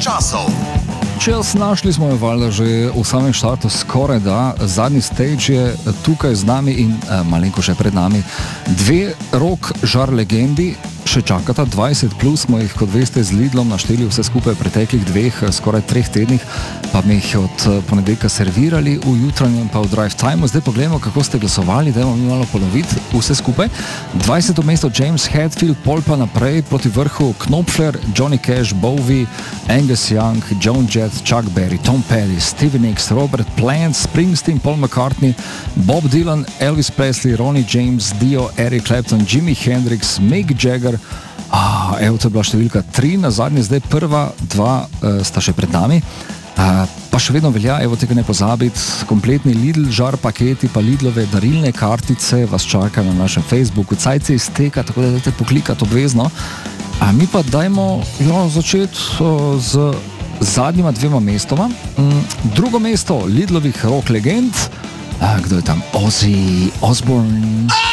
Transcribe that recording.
časov. Čels, našli smo jo valjda že v samem štartu skoraj da. Zadnji stage je tukaj z nami in malenko še pred nami. Dve rock žar legendi še čakata, 20 plus smo jih, kot veste, z Lidlom našteli vse skupaj v preteklih skoraj 3 tednih, pa mi jih od ponedeljka servirali v jutranjem pa v drive time. Zdaj pogledamo, kako ste glasovali, dajmo mi malo ponoviti vse skupaj. 20. mesto James Hetfield, pol pa naprej proti vrhu Knopfler, Johnny Cash, Bowie, Angus Young, Joan Jett, Chuck Berry, Tom Petty, Stevie Nicks, Robert Plant, Springsteen, Paul McCartney, Bob Dylan, Elvis Presley, Ronnie James, Dio, Eric Clapton, Jimi Hendrix, Mick Jagger. Evo, to je bila številka 3, na zadnje zdaj prva 2 sta še pred nami. Pa še vedno velja, evo, tega ne pozabiti, kompletni Lidl žar paketi pa Lidlove darilne kartice vas čaka na našem Facebooku. Cajt se izteka, tako da dajte poklikati obvezno. Mi pa dajmo začeti z zadnjima 2 mestoma. Drugo mesto Lidlovih rock legend. Kdo je tam? Ozzy Osbourne.